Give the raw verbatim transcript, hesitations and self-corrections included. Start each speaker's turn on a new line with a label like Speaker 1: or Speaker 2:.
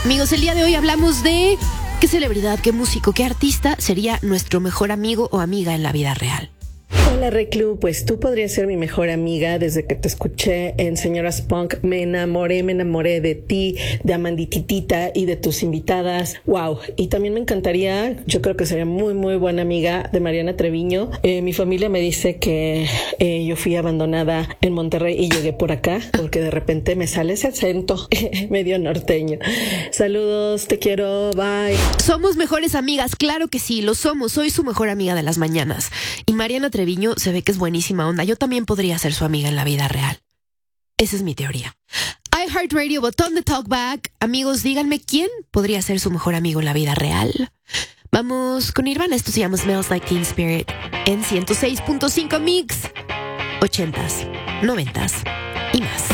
Speaker 1: Amigos, el día de hoy hablamos de qué celebridad, qué músico, qué artista sería nuestro mejor amigo o amiga en la vida real.
Speaker 2: Hola Reclu, pues tú podrías ser mi mejor amiga. Desde que te escuché en Señoras Punk me enamoré, me enamoré de ti, de Amandititita y de tus invitadas. Wow. Y también me encantaría, yo creo que sería muy muy buena amiga de Mariana Treviño. Eh, mi familia me dice que eh, yo fui abandonada en Monterrey y llegué por acá porque de repente me sale ese acento medio norteño. Saludos, te quiero, bye.
Speaker 1: Somos mejores amigas, claro que sí, lo somos. Soy su mejor amiga de las mañanas. Y Mariana Treviño se ve que es buenísima onda. Yo también podría ser su amiga en la vida real. Esa es mi teoría. iHeartRadio, botón de talkback. Amigos, díganme quién podría ser su mejor amigo en la vida real. Vamos con Nirvana. Esto se llama Smells Like Teen Spirit en ciento seis punto cinco Mix. Ochentas, noventas y más.